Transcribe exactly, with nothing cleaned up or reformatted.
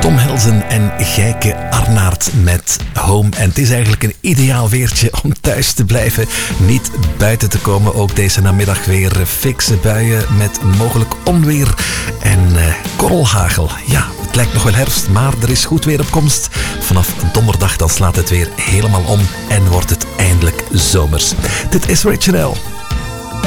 Tom Helsen en Gijke Arnaert met Home. En het is eigenlijk een ideaal weertje om thuis te blijven. Niet buiten te komen. Ook deze namiddag weer fikse buien met mogelijk onweer en uh, korrelhagel. Ja, het lijkt nog wel herfst, maar er is goed weer op komst. Vanaf donderdag dan slaat het weer helemaal om en wordt het eindelijk zomers. Dit is Rachel.